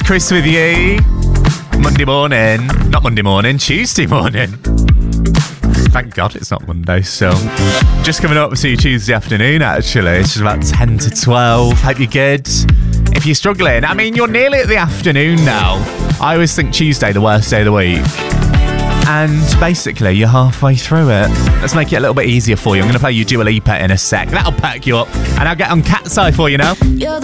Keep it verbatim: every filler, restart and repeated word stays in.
Chris with you. Monday morning. Not Monday morning, Tuesday morning. Thank God it's not Monday, so. Just coming up to see you Tuesday afternoon, actually. It's just about ten to twelve. Hope you're good. If you're struggling, I mean, you're nearly at the afternoon now. I always think Tuesday, the worst day of the week. And basically, you're halfway through it. Let's make it a little bit easier for you. I'm going to play you Dua Lipa in a sec. That'll perk you up. And I'll get on Cat's Eye for you now.